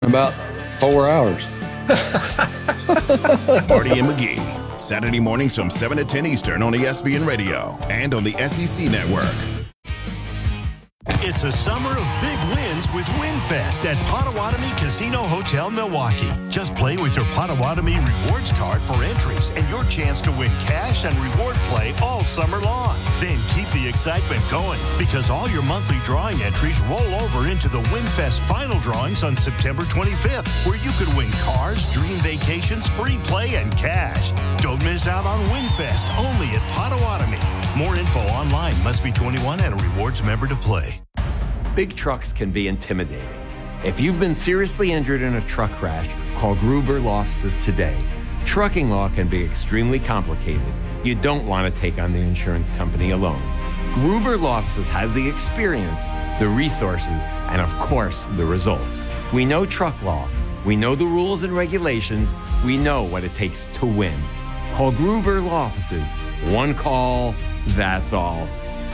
About 4 hours. Marty and McGee, Saturday mornings from 7 to 10 Eastern on ESPN Radio and on the SEC Network. It's a summer of big wins with WinFest at Potawatomi Casino Hotel, Milwaukee. Just play with your Potawatomi Rewards card for entries and your chance to win cash and reward play all summer long. Then keep the excitement going because all your monthly drawing entries roll over into the WinFest final drawings on September 25th, where you could win cars, dream vacations, free play, and cash. Don't miss out on WinFest only at Potawatomi. More info online. Must be 21 and a rewards member to play. Big trucks can be intimidating. If you've been seriously injured in a truck crash, call Gruber Law Offices today. Trucking law can be extremely complicated. You don't want to take on the insurance company alone. Gruber Law Offices has the experience, the resources, and of course, the results. We know truck law. We know the rules and regulations. We know what it takes to win. Call Gruber Law Offices. One call, that's all.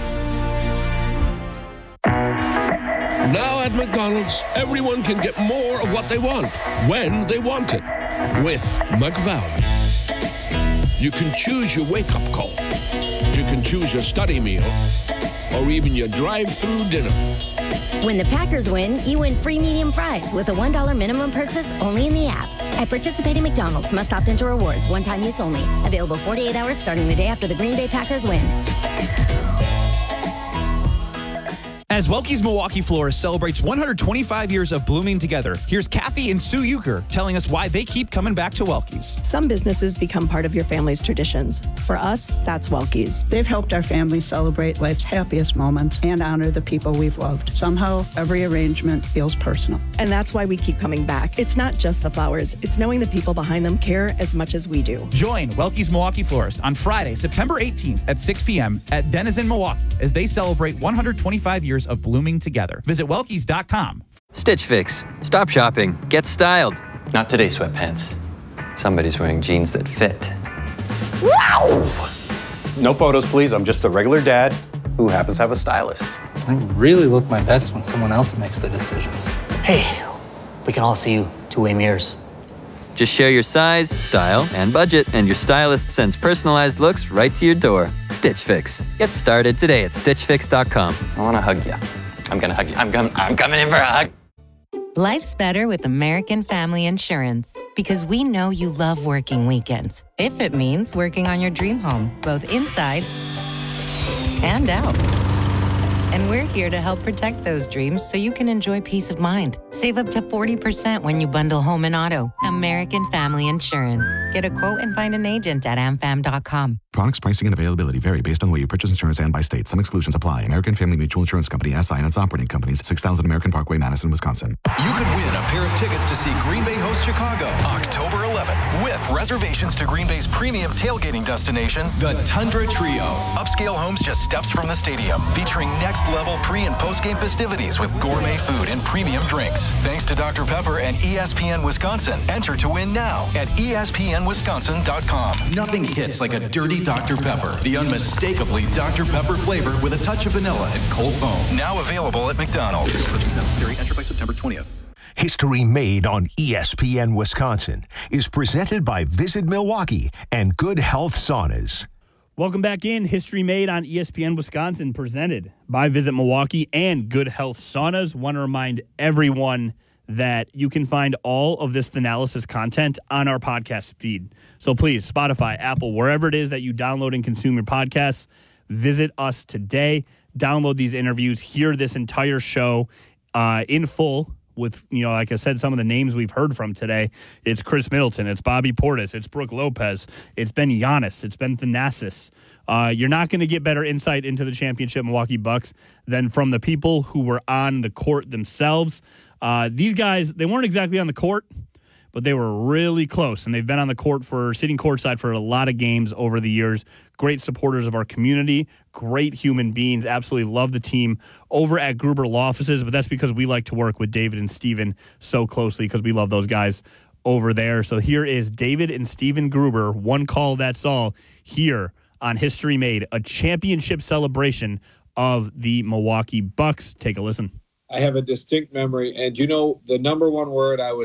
Now at McDonald's, everyone can get more of what they want, when they want it, with McValue. You can choose your wake-up call. You can choose your study meal, or even your drive-through dinner. When the Packers win, you win free medium fries with a $1 minimum purchase only in the app. At participating McDonald's, must opt into rewards, one-time use only. Available 48 hours starting the day after the Green Bay Packers win. As Welke's Milwaukee Florist celebrates 125 years of blooming together, here's Kathy and Sue Euchre telling us why they keep coming back to Welke's. Some businesses become part of your family's traditions. For us, that's Welke's. They've helped our family celebrate life's happiest moments and honor the people we've loved. Somehow, every arrangement feels personal. And that's why we keep coming back. It's not just the flowers. It's knowing the people behind them care as much as we do. Join Welke's Milwaukee Florist on Friday, September 18th at 6 p.m. at Denizen Milwaukee as they celebrate 125 years of blooming together. Visit Welke's.com. Stitch Fix. Stop shopping. Get styled. Not today, sweatpants. Somebody's wearing jeans that fit. Wow! No photos, please. I'm just a regular dad who happens to have a stylist. I really look my best when someone else makes the decisions. Hey, we can all see you two-way mirrors. Just share your size, style, and budget, and your stylist sends personalized looks right to your door. Stitch Fix. Get started today at StitchFix.com. I want to hug you. I'm going to hug you. I'm coming in for a hug. Life's better with American Family Insurance because we know you love working weekends. If it means working on your dream home, both inside and out. And we're here to help protect those dreams so you can enjoy peace of mind. Save up to 40% when you bundle home and auto. American Family Insurance. Get a quote and find an agent at amfam.com. Products, pricing, and availability vary based on where you purchase insurance and by state. Some exclusions apply. American Family Mutual Insurance Company, SI, and its operating companies, 6000 American Parkway, Madison, Wisconsin. You could win a pair of tickets to see Green Bay host Chicago October 11th with reservations to Green Bay's premium tailgating destination, the Tundra Trio. Upscale homes just steps from the stadium, featuring next-level pre- and post-game festivities with gourmet food and premium drinks. Thanks to Dr. Pepper and ESPN Wisconsin. Enter to win now at ESPNWisconsin.com. Nothing hits like a dirty Dr. Pepper, the unmistakably Dr. Pepper flavor with a touch of vanilla and cold foam. Now available at McDonald's. Purchase necessary. Enter by September 20th. History Made on ESPN Wisconsin is presented by Visit Milwaukee and Good Health Saunas. Welcome back in. History Made on ESPN Wisconsin, presented by Visit Milwaukee and Good Health Saunas. Want to remind everyone that you can find all of this analysis content on our podcast feed. So please, Spotify, Apple, wherever it is that you download and consume your podcasts, visit us today. Download these interviews. Hear this entire show in full with, like I said, some of the names we've heard from today. It's Chris Middleton. It's Bobby Portis. It's Brooke Lopez. It's been Giannis. It's been Thanasis. You're not going to get better insight into the championship Milwaukee Bucks than from the people who were on the court themselves. These guys, they weren't exactly on the court, but they were really close, and they've been on the court sitting courtside for a lot of games over the years. Great supporters of our community, great human beings, absolutely love the team over at Gruber Law Offices, but that's because we like to work with David and Steven so closely because we love those guys over there. So here is David and Steven Gruber, one call, that's all, here on History Made, a championship celebration of the Milwaukee Bucks. Take a listen. I have a distinct memory, and the number one word I was